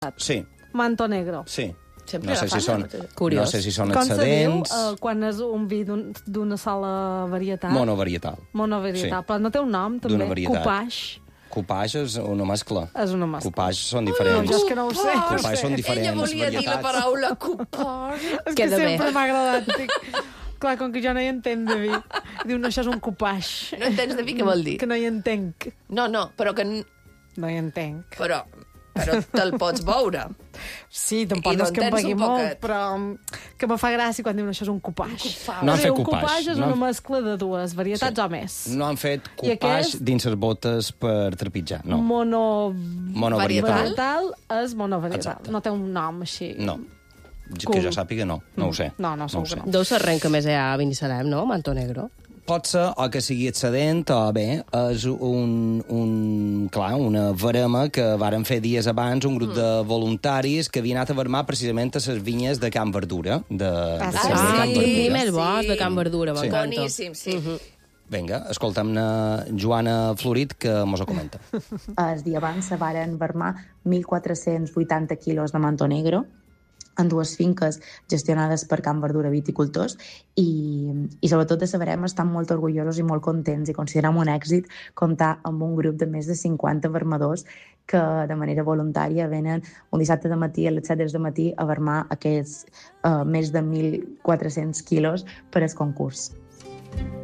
Sí. Manto Negro. Sí. Sempre No sé, la fan, si són, Curiós. no sé si són Com se diu excedents... quan és un vi d'una sola varietat? Monovarietal. Monovarietal. Sí. Però no té un nom, també? D'una varietat. Coupage. Coupage és una mescla. És una mescla. Coupage són No, diferents. jo és que no ho sé. Coupage són diferents Ella volia dir la varietats. paraula coupage. És que Queda bé. sempre m'ha agradat. Clar, com que jo no hi entenc de vi. Diu, no, això és un coupage. No entens de vi què vol dir? Que no hi entenc. No, però que... No hi entenc. Però te'l pots veure. Sí, tampoc I no és que em d'on tens pegui un molt, poquet. però que me fa gràcia quan diuen això és un coupage. No han fet Un coupage. coupage és No una han- mescla de dues varietats o més. No han fet I coupage aquest? dins les botes per trepitjar, no. Monovarietal. Varietal és monovarietal. Exacte. No té un nom així. No. Que jo sàpiga, no. No ho sé. No, segur ho sé. que no. Deu ser ren que més hi ha a Binissalem, no? Manto Negro. Pot ser o que sigui excedent o bé és una verema que varen fer dies abans un grup de voluntaris que havien anat a vermar precisament a les vinyes de Can Verdura. sí. Quin vi més bo, de Can Verdura, Sí. m'encanta. Boníssim, sí. Vinga, escoltem-ne Joana Florit, que mos ho comenta. El dia abans se varen vermar 1.480 quilos de manto negro en dues finques gestionades per Can Verdura Viticultors i sobretot de saberem estan molt orgullosos i molt contents i considerem un èxit comptar amb un grup de més de 50 vermadors que de manera voluntària venen un dissabte de matí a les 7 del matí a vermar aquests més de 1.400 quilos per al concurs.